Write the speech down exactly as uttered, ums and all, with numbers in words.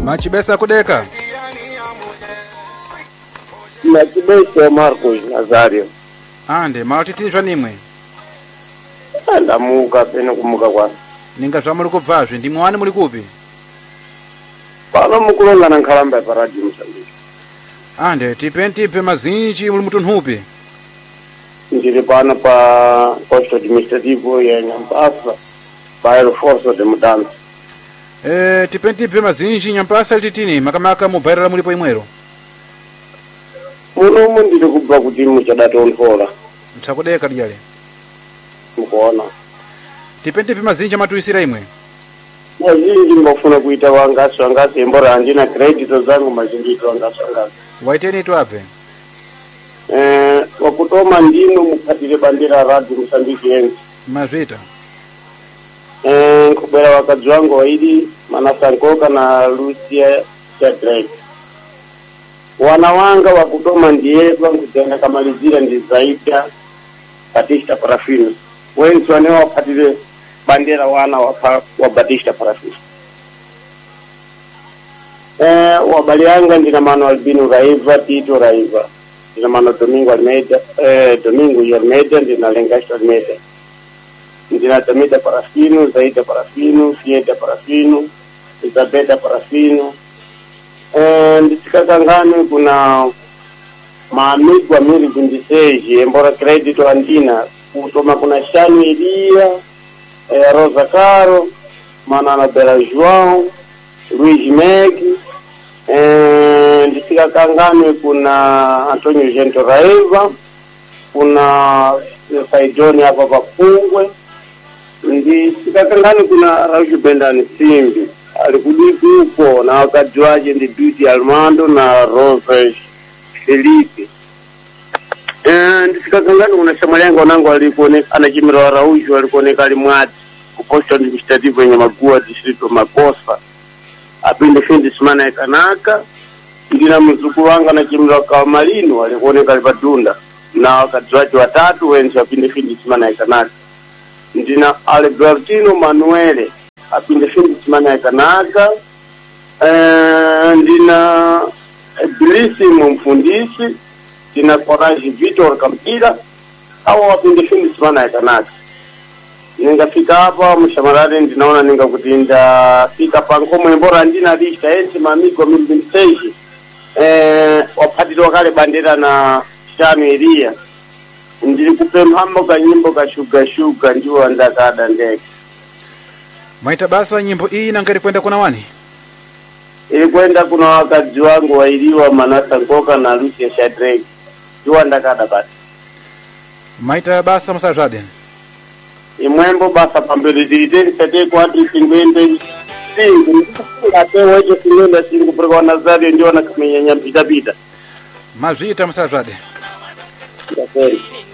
Machibesa kudeka. Machibesa Marcos Nazario. Ande malotitishwa nimwe. Ndamuka peno kumuka kwa. Ninga zwa muri kubvazve ndi mwana muri kupi? Pano mukulonga na nkhalamba pa radio Mozambique. Ande tipe tipe mazinji muri mutunhupi. Ndiri pano pa posto administrativo ya Nyampasa pa aeroforce de Mudanza. Eh tipe tipe mazinji Nyampasa litini makamaka mubairira mulipo imwero. Muno mundiri kubva kuti muchadatonfola. Mtakudeka dijale. Mukuona. Tipe tipe mazinji matuisira imwe. Mazinji mbafuna kuita wangasi wangasi embora andina credit zangu mazinji wangasi wangasi. Waiteni twape. Eh wakutoma ndino mukatire bandera radio Mozambique yenzi. Mazvita. Eh kubera wakadzi wangu waidi Manasankoka na Lucia Shadrack. Wana wanga wakutoma ndiyepa nkutenda kamalizira ndi Zaida Batista Parafino. Wenzi wanewa wakatire bandera wana wa, wa Batista Parafino. Eh wabali yanga ndina mano Albino Raiva, Tito Raiva. Ndina mano Domingo Almeida, eh Domingo Almeida ndina Lengasto Almeida. Ndina Tamida Parafino, Zaida Parafino, Fieta Parafino, Isabella Parafino. Eh ndisikakangani kuna maamigo amiri kundiseji embora credito andina kutoma kuna Shani Elia, eh, Rosa Caro, Manana Bela João, Luiz Meg, eh ndisikakangani kuna Antonio Gento Raiva, kuna Saidoni hapa Pakungwe. Ndisikakangani kuna Raul Bendani Simbi. Alikudiki huko na wakati waje ndi Beauty Armando na Rose Felipe. Eh ndisikakangani kuna Shamalengo wanangu alikuoneka anachimira wa Raul alikuoneka alimwati kuposto administrative yenye Magua distrito Makosa. Apinde fendi simana ekanaka. Ndina mzuku wanga na chimira kwa Malino alikuoneka alipatunda. Na wakati waje watatu wenzi apinde fendi simana ekanaka. Ndina Albertino Manuele apinde fendi simana ekanaka. Eh ndina Bilisi mfundisi, ndina Courage Vitor Kampira, au apinde fendi simana ekanaka. Ningafika hapa mshamarani ndinaona ninga kutinda fika pankomo embora ndina lista enzi mamigo mbinteji. Eh wapatilo wakale bandera na Shani Elia. Ndiri kupe mhambo ka nyimbo ka shuga shuga njuwa ndakada ndeke. Maita basa nyimbo hii nangari kwenda kuna wani? Ili kwenda kuna wakadzi wangu wailiwa Manasankoka na Lucia Shadrack. Njuwa ndakada basi. Maita basa msajade. Imwembo basa pambele ziliteni sate kwa hati singwende singu. Ate wajo singwende singu preko Nazario njuwa na kamenyanya pita pita. Mazita msajade. Ya kweli.